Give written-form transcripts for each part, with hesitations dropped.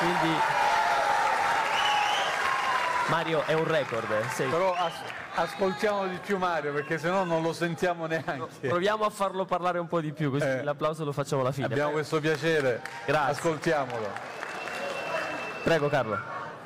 quindi Mario è un record. Però ascoltiamo di più Mario, perché sennò non lo sentiamo neanche. Proviamo a farlo parlare un po' di più, così l'applauso lo facciamo alla fine. Abbiamo questo piacere. Grazie. Ascoltiamolo. Prego Carlo.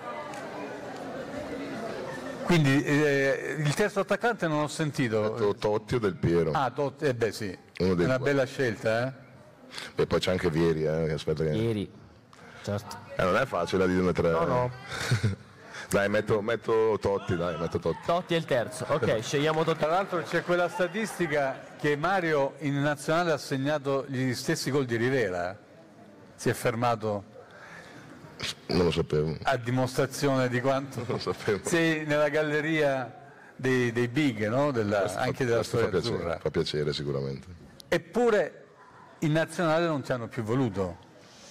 Quindi il terzo attaccante non ho sentito. Totti o Del Piero. Ah, Totti, beh sì, è Uno dei una due. bella scelta, E poi c'è anche Vieri, che aspetta che... Ieri, certo. non è facile da dire tre. No. Dai, metto Totti, metto Totti. Totti è il terzo, ok, scegliamo Totti. Tra l'altro c'è quella statistica che Mario in nazionale ha segnato gli stessi gol di Rivera. Si è fermato Non lo sapevo. a dimostrazione di quanto Non lo sapevo. sei nella galleria dei big, no? Anche della Questo storia azzurra. fa piacere sicuramente. Eppure in nazionale non ti hanno più voluto.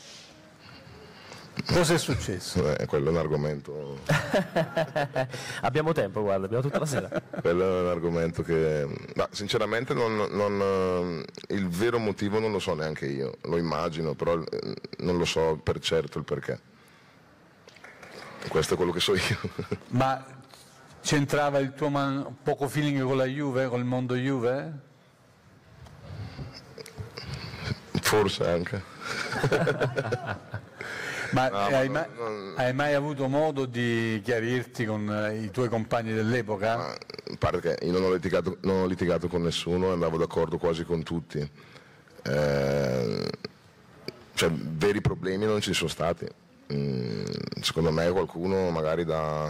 Cosa è successo? Quello è un argomento. Abbiamo tempo, guarda, abbiamo tutta la sera. Quello è un argomento che. Ma sinceramente il vero motivo non lo so neanche io. Lo immagino, però non lo so per certo il perché. Questo è quello che so io. Ma c'entrava il tuo poco feeling con la Juve, col mondo Juve? Forse anche. Ma No, hai mai avuto modo di chiarirti con i tuoi compagni dell'epoca? A parte che io non ho litigato con nessuno, andavo d'accordo quasi con tutti. Cioè, veri problemi non ci sono stati. Secondo me qualcuno magari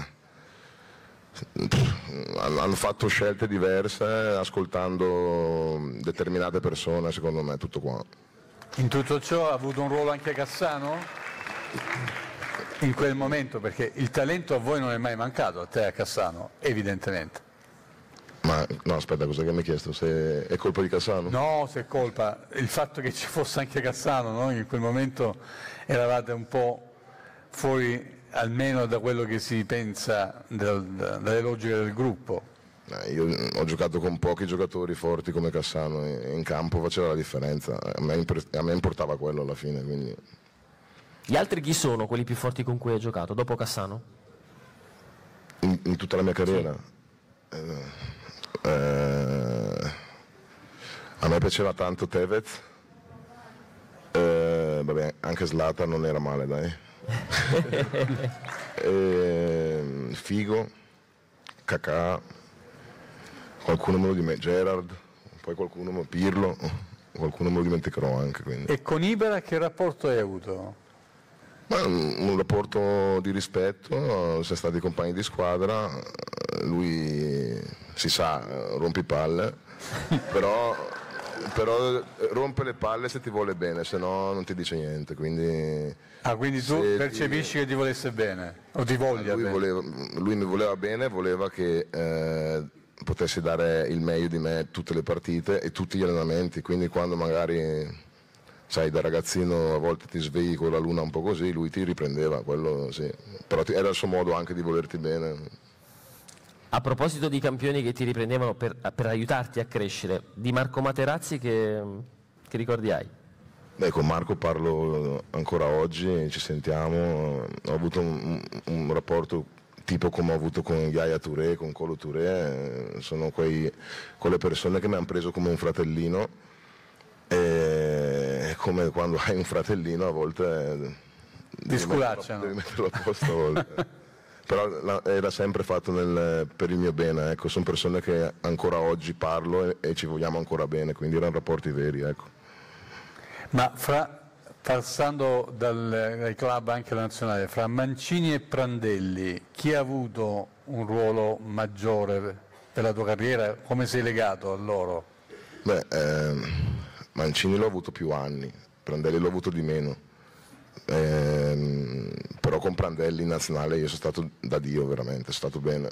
hanno fatto scelte diverse ascoltando determinate persone, secondo me, tutto qua. In tutto ciò ha avuto un ruolo anche Cassano? In quel momento, perché il talento a voi non è mai mancato, a te e a Cassano, evidentemente. Ma no, aspetta, cos'è che mi hai chiesto? Se è colpa di Cassano? No, se è colpa il fatto che ci fosse anche Cassano, no? In quel momento eravate un po' fuori almeno da quello che si pensa dalle logiche del gruppo. Io ho giocato con pochi giocatori forti come Cassano e in campo faceva la differenza. A me importava quello alla fine, quindi. Gli altri chi sono quelli più forti con cui hai giocato, dopo Cassano? In tutta la mia carriera? A me piaceva tanto Tevez, vabbè, anche Zlatan non era male, dai. Figo, Kakà, qualcuno me lo dimenticherò, Gerrard, poi Pirlo, qualcuno me lo dimenticherò anche. Quindi. E con Ibra che rapporto hai avuto? Ma un rapporto di rispetto, siamo stati compagni di squadra, lui si sa, rompipalle, però rompe le palle se ti vuole bene, se no non ti dice niente. Quindi tu percepisci che ti volesse bene, o ti voglia bene? Lui mi voleva bene, voleva che potessi dare il meglio di me tutte le partite e tutti gli allenamenti, quindi quando magari... Sai, da ragazzino a volte ti svegli con la luna un po' così, lui ti riprendeva, quello sì. Però era il suo modo anche di volerti bene. A proposito di campioni che ti riprendevano per aiutarti a crescere, di Marco Materazzi che ricordi hai? Beh, con Marco parlo ancora oggi, ci sentiamo, ho avuto un rapporto tipo come ho avuto con Yaya Touré, con Colo Touré, sono quelle persone che mi hanno preso come un fratellino. E come quando hai un fratellino a volte ti sculacciano, devi metterlo a posto a volte. Però era sempre fatto per il mio bene, ecco. Sono persone che ancora oggi parlo e ci vogliamo ancora bene, quindi erano rapporti veri, ecco. Ma passando dai club anche alla nazionale, fra Mancini e Prandelli chi ha avuto un ruolo maggiore per la tua carriera? Come sei legato a loro? Beh, Mancini l'ho avuto più anni, Prandelli l'ho avuto di meno, però con Prandelli in nazionale io sono stato da Dio veramente, sono stato bene,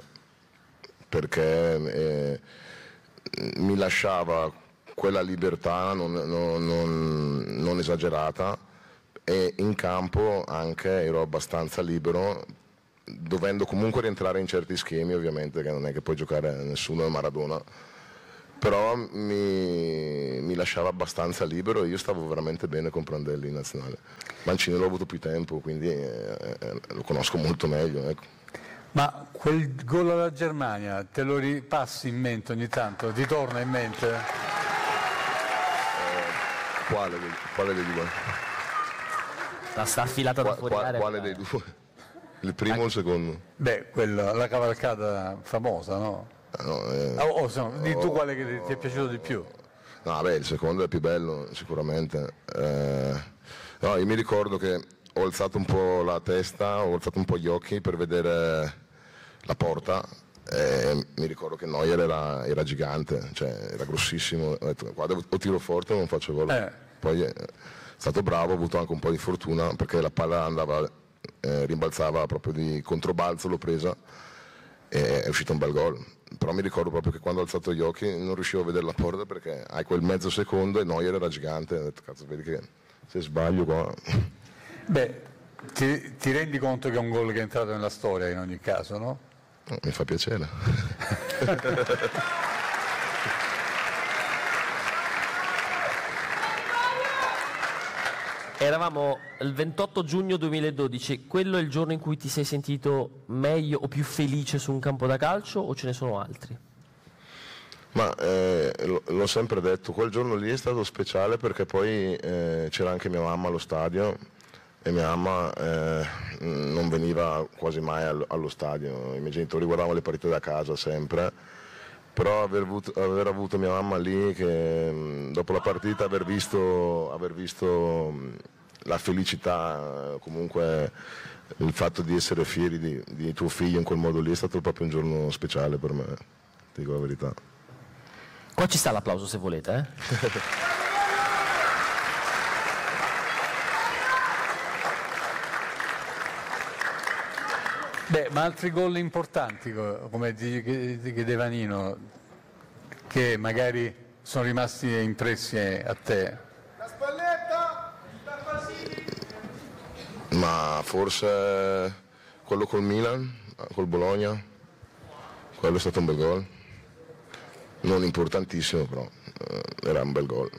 perché mi lasciava quella libertà non esagerata e in campo anche ero abbastanza libero, dovendo comunque rientrare in certi schemi ovviamente, che non è che puoi giocare a nessuno è Maradona. però mi lasciava abbastanza libero e io stavo veramente bene con Prandelli in nazionale. Mancini l'ho avuto più tempo, quindi lo conosco molto meglio. Ecco. Ma quel gol alla Germania te lo ripassi in mente ogni tanto? Ti torna in mente? Quale dei due? La sta affilata da fuori area. Quale dei due? Il primo o il secondo? Beh, la cavalcata famosa, no? Di tu quale che ti è piaciuto di più? No, beh, il secondo è più bello, sicuramente. No, io mi ricordo che ho alzato un po' la testa, ho alzato un po' gli occhi per vedere la porta e mi ricordo che Neuer era gigante, cioè era grossissimo. Ho detto, guarda, o tiro forte o non faccio gol. Poi è stato bravo, ho avuto anche un po' di fortuna perché la palla andava, rimbalzava proprio di controbalzo, l'ho presa e è uscito un bel gol. Però mi ricordo proprio che quando ho alzato gli occhi non riuscivo a vedere la porta perché hai quel mezzo secondo e Neuer era gigante. Ho detto, cazzo, vedi che se sbaglio qua... Beh, ti rendi conto che è un gol che è entrato nella storia in ogni caso, no? Mi fa piacere. Eravamo il 28 giugno 2012, quello è il giorno in cui ti sei sentito meglio o più felice su un campo da calcio o ce ne sono altri? Ma l'ho sempre detto, quel giorno lì è stato speciale perché poi c'era anche mia mamma allo stadio e mia mamma non veniva quasi mai allo stadio, i miei genitori guardavano le partite da casa sempre, però aver avuto mia mamma lì che dopo la partita aver visto la felicità, comunque il fatto di essere fieri di tuo figlio in quel modo lì è stato proprio un giorno speciale per me, ti dico la verità. Qua ci sta l'applauso se volete. Beh, ma altri gol importanti, come chiedeva Nino, che magari sono rimasti impressi a te? La Spalletta, Tarvasini. Ma forse quello col Milan, col Bologna, quello è stato un bel gol. Non importantissimo, però era un bel gol.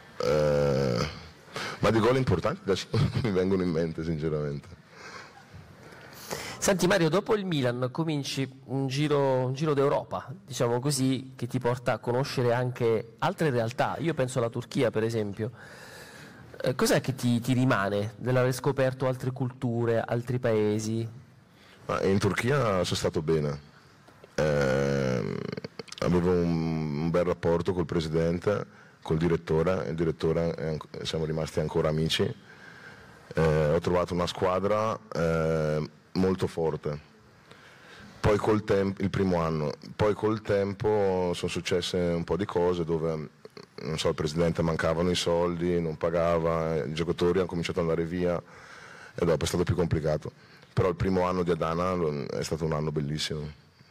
Ma di gol importanti adesso non mi vengono in mente, sinceramente. Senti Mario, dopo il Milan cominci un giro d'Europa, diciamo così, che ti porta a conoscere anche altre realtà. Io penso alla Turchia, per esempio. Cos'è che ti rimane dell'aver scoperto altre culture, altri paesi? In Turchia sono stato bene. Avevo un bel rapporto col presidente, col direttore, il direttore siamo rimasti ancora amici. Ho trovato una squadra molto forte. Poi col tempo, il primo anno, poi col tempo sono successe un po' di cose dove, non so, il presidente mancavano i soldi, non pagava, i giocatori hanno cominciato ad andare via e dopo è stato più complicato. Però il primo anno di Adana è stato un anno bellissimo.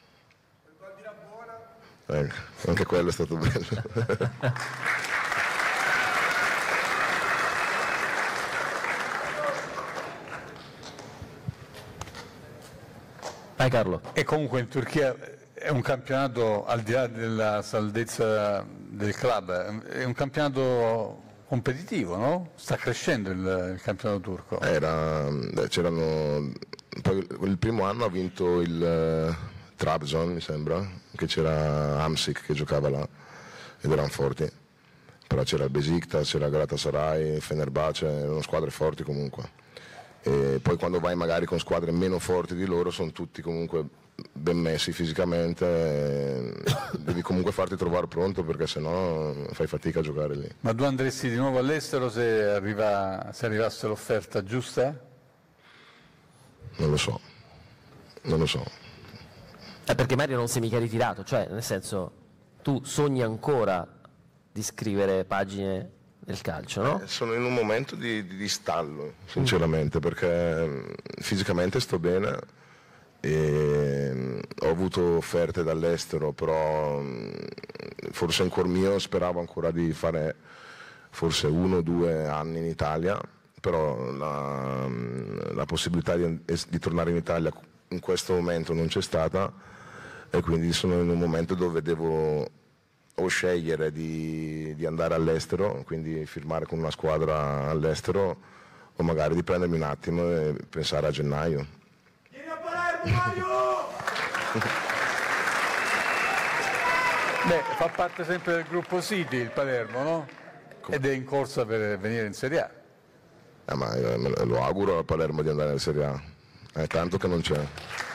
Anche quello è stato bello. Vai Carlo. E comunque in Turchia è un campionato, al di là della saldezza del club, è un campionato competitivo, no? Sta crescendo il campionato turco. Poi il primo anno ha vinto il Trabzon, mi sembra, che c'era Hamsik che giocava là ed erano forti. Però c'era il Besiktas, c'era Galatasaray, Fenerbahce, erano squadre forti comunque. E poi quando vai magari con squadre meno forti di loro sono tutti comunque ben messi fisicamente, devi comunque farti trovare pronto perché sennò fai fatica a giocare lì. Ma tu andresti di nuovo all'estero se arrivasse l'offerta giusta? Non lo so. Perché Mario non si è mica ritirato, cioè nel senso tu sogni ancora di scrivere pagine del calcio, no? Sono in un momento di stallo, sinceramente, perché fisicamente sto bene e ho avuto offerte dall'estero, però forse in cuor mio speravo ancora di fare forse 1 o 2 anni in Italia, però la possibilità di tornare in Italia in questo momento non c'è stata e quindi sono in un momento dove devo o scegliere di andare all'estero, quindi firmare con una squadra all'estero, o magari di prendermi un attimo e pensare a gennaio. Vieni a Palermo, Mario! Beh, fa parte sempre del gruppo City il Palermo, no? Ed è in corsa per venire in Serie A. Ma io lo auguro a Palermo di andare in Serie A, è tanto che non c'è.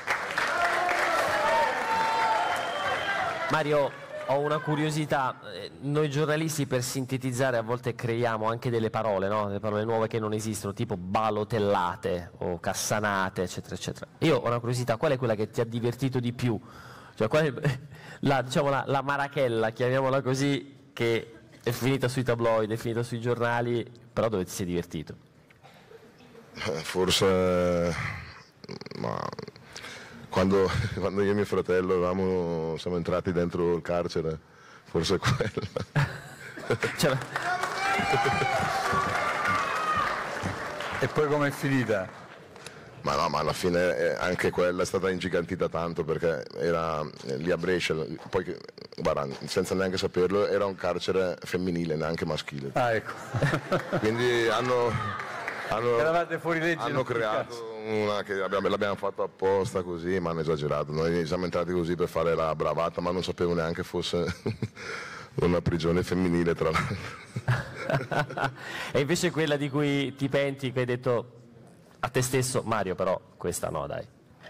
Mario, ho una curiosità, noi giornalisti per sintetizzare a volte creiamo anche delle parole, no? Delle parole nuove che non esistono, tipo balotellate o cassanate, eccetera, eccetera. Io ho una curiosità, qual è quella che ti ha divertito di più? Cioè, qual è la marachella, chiamiamola così, che è finita sui tabloid, è finita sui giornali, però dove ti sei divertito? Forse, ma quando io e mio fratello siamo entrati dentro il carcere, forse quella. Cioè, E poi com'è finita? Ma no, ma alla fine anche quella è stata ingigantita tanto, perché era lì a Brescia, poi guarda, senza neanche saperlo, era un carcere femminile, neanche maschile. Ah, ecco. Quindi Eravate fuori legge. hanno creato una che l'abbiamo fatto apposta così, ma hanno esagerato. Noi siamo entrati così per fare la bravata, ma non sapevo neanche fosse una prigione femminile, tra l'altro. e invece quella di cui ti penti, che hai detto a te stesso, Mario, però questa no, dai.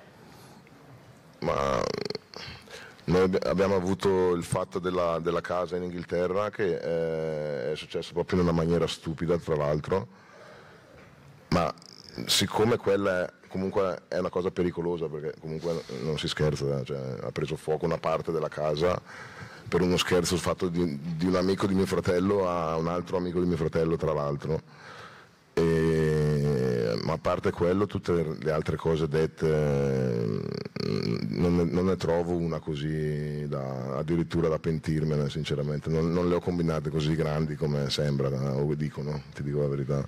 Ma noi abbiamo avuto il fatto della casa in Inghilterra, che è successo proprio in una maniera stupida, tra l'altro, ma siccome quella comunque è una cosa pericolosa, perché comunque non si scherza, cioè, ha preso fuoco una parte della casa per uno scherzo fatto di un amico di mio fratello a un altro amico di mio fratello, tra l'altro. Ma a parte quello, tutte le altre cose dette non ne trovo una così addirittura da pentirmene, sinceramente. Non le ho combinate così grandi come sembra o dicono, ti dico la verità.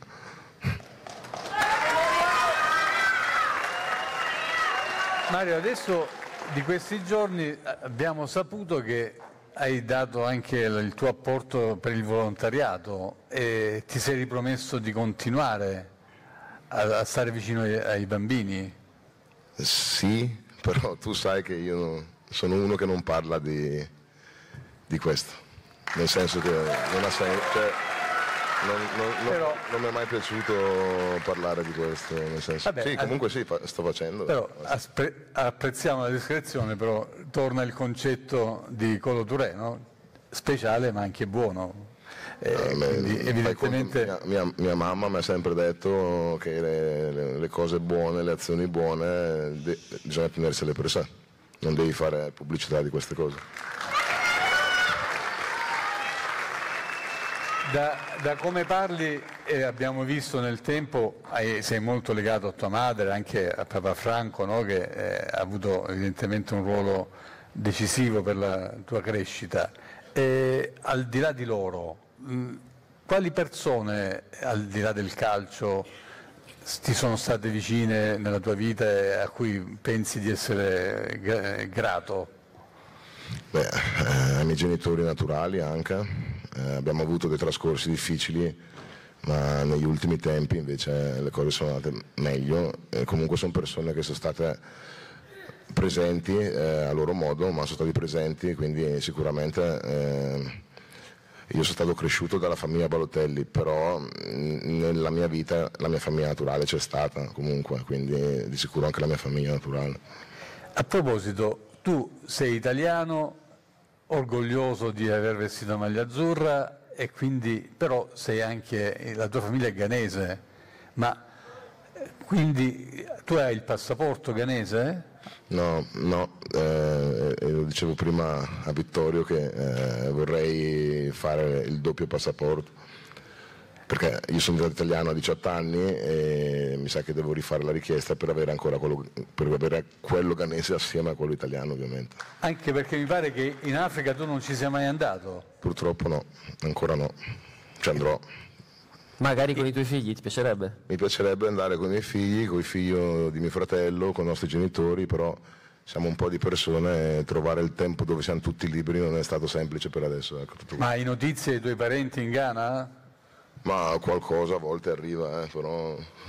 Mario, adesso di questi giorni abbiamo saputo che hai dato anche il tuo apporto per il volontariato e ti sei ripromesso di continuare a stare vicino ai bambini. Sì, però tu sai che io sono uno che non parla di questo, nel senso che non ha senso. Non mi è mai piaciuto parlare di questo, nel senso. Vabbè, sì, comunque sì, sto facendo. Però apprezziamo la discrezione, però torna il concetto di Colo Touré, no? Speciale ma anche buono. Quindi, evidentemente mia mamma mi ha sempre detto che le cose buone, le azioni buone, bisogna tenersele per sé, non devi fare pubblicità di queste cose. Da come parli abbiamo visto nel tempo, sei molto legato a tua madre, anche a papà Franco, no? Che ha avuto evidentemente un ruolo decisivo per la tua crescita. E, al di là di loro, quali persone, al di là del calcio, ti sono state vicine nella tua vita e a cui pensi di essere grato? Beh, ai miei genitori naturali anche. Abbiamo avuto dei trascorsi difficili, ma negli ultimi tempi invece le cose sono andate meglio. Comunque sono persone che sono state presenti a loro modo, ma sono stati presenti, quindi sicuramente io sono stato cresciuto dalla famiglia Balotelli, però nella mia vita la mia famiglia naturale c'è stata comunque, quindi di sicuro anche la mia famiglia naturale. A proposito, tu sei italiano, orgoglioso di aver vestito la maglia azzurra, e quindi però sei anche, la tua famiglia è ghanese, ma quindi tu hai il passaporto ghanese? No, lo dicevo prima a Vittorio che vorrei fare il doppio passaporto, perché io sono diventato italiano a 18 anni e mi sa che devo rifare la richiesta per avere ancora quello ghanese assieme a quello italiano, ovviamente. Anche perché mi pare che in Africa tu non ci sia mai andato. Purtroppo no, ancora no, ci andrò. Magari con i tuoi figli, ti piacerebbe? Mi piacerebbe andare con i miei figli, con il figlio di mio fratello, con i nostri genitori, però siamo un po' di persone e trovare il tempo dove siamo tutti liberi non è stato semplice per adesso. Ecco, tutto qua. Ma hai notizie dei tuoi parenti in Ghana? Ma qualcosa a volte arriva, però